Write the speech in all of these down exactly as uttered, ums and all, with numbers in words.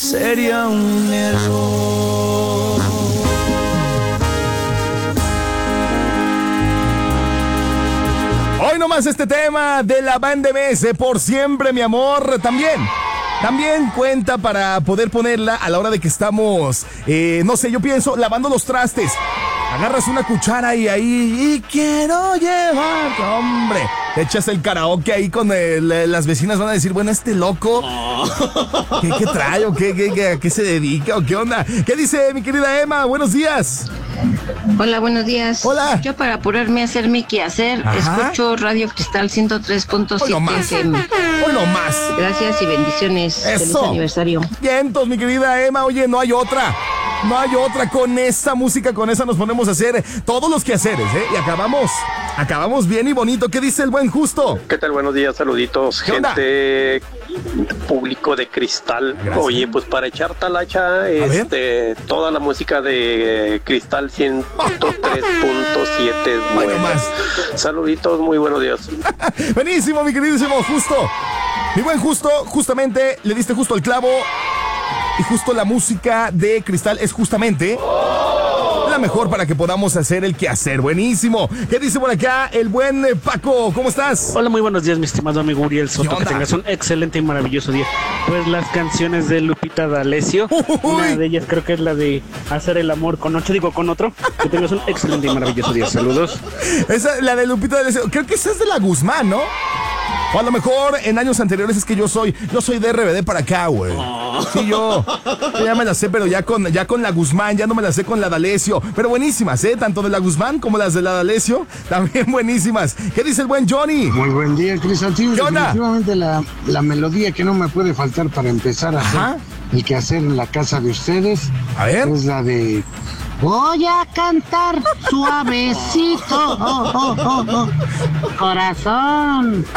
sería un error. Hoy nomás este tema de la banda M S, Por Siempre, mi amor, también. También cuenta para poder ponerla a la hora de que estamos, eh, no sé, yo pienso, lavando los trastes. Agarras una cuchara y ahí, y quiero llevar, hombre, te echas el karaoke ahí con el, las vecinas van a decir, bueno, este loco, ¿qué, qué trae o qué, qué, qué, a qué se dedica o qué onda? ¿Qué dice mi querida Emma? Buenos días. Hola, buenos días. Hola. Yo para apurarme a hacer mi quehacer, Ajá. escucho Radio Cristal ciento tres punto siete F M. Hoy no más. Gracias y bendiciones. Eso. Feliz aniversario. Vientos, mi querida Emma. Oye, no hay otra. No hay otra. Con esa música, con esa nos ponemos a hacer todos los quehaceres, ¿eh? Y acabamos, acabamos bien y bonito. ¿Qué dice el buen Justo? ¿Qué tal? Buenos días, saluditos, gente, público de Cristal. Gracias. Oye, pues para echar talacha, este, toda la música de Cristal ciento tres punto siete es buena. Bueno, más. Saluditos, muy buenos días. Buenísimo, mi queridísimo Justo. Mi buen Justo, justamente le diste justo el clavo. Y justo la música de Cristal es justamente la mejor para que podamos hacer el quehacer. Buenísimo. ¿Qué dice por acá el buen eh, Paco? ¿Cómo estás? Hola, muy buenos días, mi estimado amigo Uriel Soto. Que tengas un excelente y maravilloso día. Pues las canciones de Lupita D'Alessio, Uy. una de ellas creo que es la de Hacer el amor con ocho, digo con otro. Que tengas un excelente y maravilloso día. Saludos. Esa, la de Lupita D'Alessio. Creo que esa es de la Guzmán, ¿no? O a lo mejor en años anteriores es que yo soy, yo soy de R B D para acá, güey. Sí, yo, yo ya me la sé, pero ya con, ya con la Guzmán, ya no me la sé con la D'Alessio. Pero buenísimas, ¿eh? Tanto de la Guzmán como las de la D'Alessio, también buenísimas. ¿Qué dice el buen Johnny? Muy buen día, Crisaltín. ¿Qué onda? Definitivamente la, la melodía que no me puede faltar para empezar a hacer Ajá. el quehacer en la casa de ustedes. A ver. Es la de... Voy a cantar suavecito, oh, oh, oh, oh, corazón.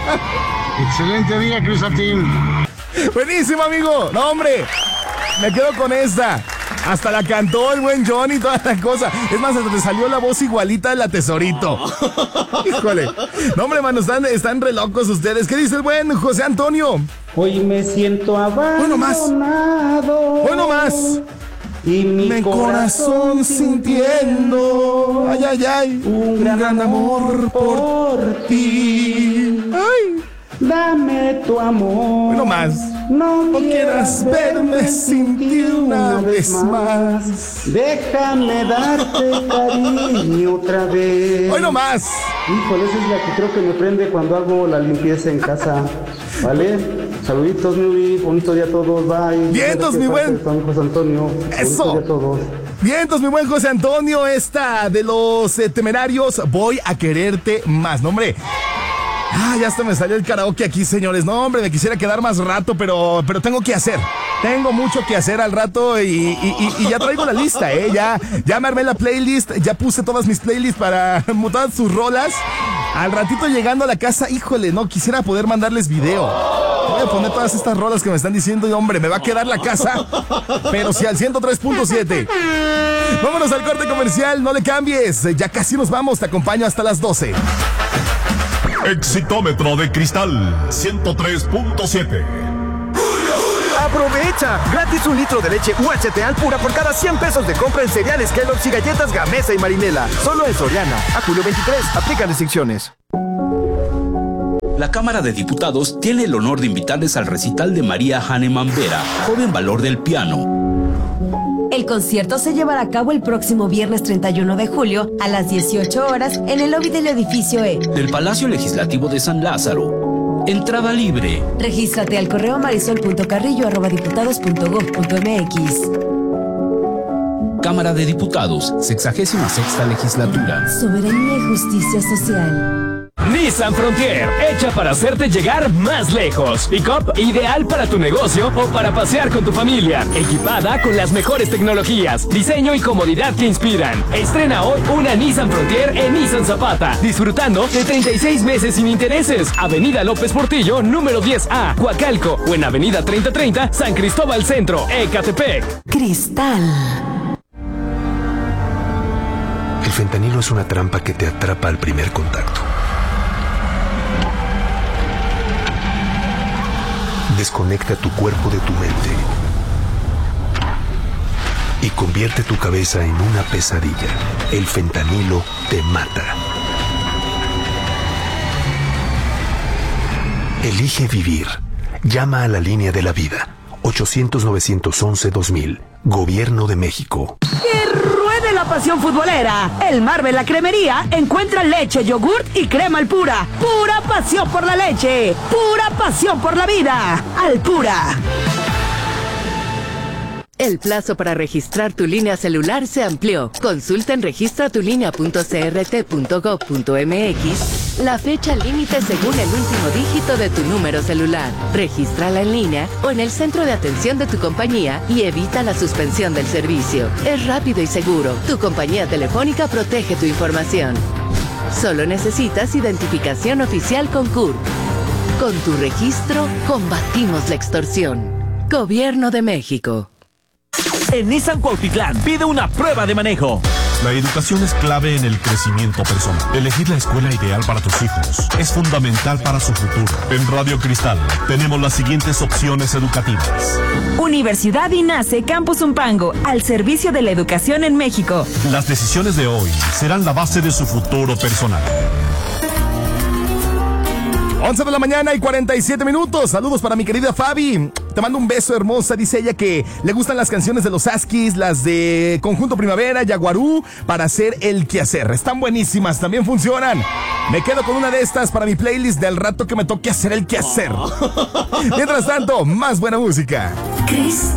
Excelente día, Crisaltín. Buenísimo, amigo. No, hombre, me quedo con esta. Hasta la cantó el buen Johnny y toda la cosa. Es más, hasta te salió la voz igualita de la Tesorito. Híjole. No, hombre, mano, están, están re locos ustedes. ¿Qué dice el buen José Antonio? Hoy me siento abandonado. Bueno más. Bueno más. Y mi, mi corazón, corazón sintiendo, ay, ay, ay, un gran, gran amor por ti. Ay. Dame tu amor. Bueno más. No, no quieras verme sin ti una vez más. Déjame darte cariño otra vez. Hoy no más. Híjole, esa es la que creo que me prende cuando hago la limpieza en casa. ¿Vale? Saluditos, muy bonito día a todos. Bye. Vientos, mi buen José Antonio. Eso. Bonito día a todos. Vientos, mi buen José Antonio. Esta de los eh, Temerarios, Voy a quererte más. No, hombre. Ah, ya hasta me salió el karaoke aquí, señores. No, hombre, me quisiera quedar más rato, pero, pero tengo que hacer. Tengo mucho que hacer al rato y, y, y, y ya traigo la lista, ¿eh? Ya, ya me armé la playlist, ya puse todas mis playlists para todas sus rolas. Al ratito llegando a la casa, híjole, no, quisiera poder mandarles video. Voy a poner todas estas rolas que me están diciendo y, hombre, me va a quedar la casa, pero sí al ciento tres punto siete. Vámonos al corte comercial, no le cambies. Ya casi nos vamos, te acompaño hasta las doce. Exitómetro de Cristal ciento tres punto siete. ¡Aprovecha! Gratis un litro de leche U H T Alpura por cada cien pesos de compra en cereales Kellogg's y galletas Gamesa y Marinela. Solo en Soriana. A julio veintitrés. Aplican restricciones. La Cámara de Diputados tiene el honor de invitarles al recital de María Hahnemann Vera, joven valor del piano. El concierto se llevará a cabo el próximo viernes treinta y uno de julio a las dieciocho horas en el lobby del edificio E del Palacio Legislativo de San Lázaro. Entrada libre. Regístrate al correo marisol punto carrillo arroba diputados punto gob punto mx. Cámara de Diputados, sexagésima sexta legislatura. Soberanía y justicia social. Nissan Frontier, hecha para hacerte llegar más lejos. Pick-up ideal para tu negocio o para pasear con tu familia. Equipada con las mejores tecnologías, diseño y comodidad que inspiran. Estrena hoy una Nissan Frontier en Nissan Zapata, disfrutando de treinta y seis meses sin intereses. Avenida López Portillo, número diez A, Coacalco, o en Avenida treinta treinta, San Cristóbal Centro, Ecatepec. Cristal. El fentanilo es una trampa que te atrapa al primer contacto. Desconecta tu cuerpo de tu mente y convierte tu cabeza en una pesadilla. El fentanilo te mata. Elige vivir. Llama a la línea de la vida. ochocientos, novecientos once, dos mil. Gobierno de México. ¡Que ruede la pasión futbolera! El Marvel La Cremería encuentra leche, yogurt y crema Alpura. ¡Pura pasión por la leche! ¡Pura pasión por la vida! ¡Alpura! El plazo para registrar tu línea celular se amplió. Consulta en registra tu línea punto c r t punto gov punto m x la fecha límite según el último dígito de tu número celular. Regístrala en línea o en el centro de atención de tu compañía y evita la suspensión del servicio. Es rápido y seguro. Tu compañía telefónica protege tu información. Solo necesitas identificación oficial con C U R. Con tu registro, combatimos la extorsión. Gobierno de México. En Nissan Cuautitlán, pide una prueba de manejo. La educación es clave en el crecimiento personal. Elegir la escuela ideal para tus hijos es fundamental para su futuro. En Radio Cristal tenemos las siguientes opciones educativas. Universidad INACE Campus Umpango, al servicio de la educación en México. Las decisiones de hoy serán la base de su futuro personal. once de la mañana y cuarenta y siete minutos. Saludos para mi querida Fabi. Te mando un beso, hermosa. Dice ella que le gustan las canciones de los Askis, las de Conjunto Primavera, Yaguarú, para hacer el quehacer. Están buenísimas, también funcionan. Me quedo con una de estas para mi playlist del rato que me toque hacer el quehacer. Mientras tanto, más buena música. Cris.